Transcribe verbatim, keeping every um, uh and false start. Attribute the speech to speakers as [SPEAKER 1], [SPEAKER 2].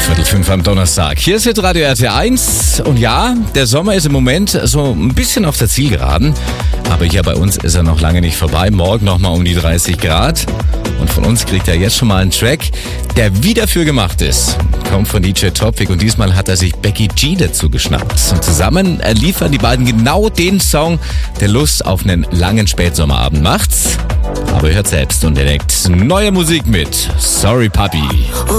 [SPEAKER 1] Viertel fünf am Donnerstag. Hier ist jetzt Radio R T eins und ja, der Sommer ist im Moment so ein bisschen auf der Zielgeraden, aber hier bei uns ist er noch lange nicht vorbei. Morgen nochmal um die dreißig Grad und von uns kriegt er jetzt schon mal einen Track, der wie dafür gemacht ist. Kommt von D J Topic und diesmal hat er sich Becky G dazu geschnappt. Und zusammen liefern die beiden genau den Song, der Lust auf einen langen Spätsommerabend macht. Aber hört selbst und entdeckt neue Musik mit Sorry Puppy.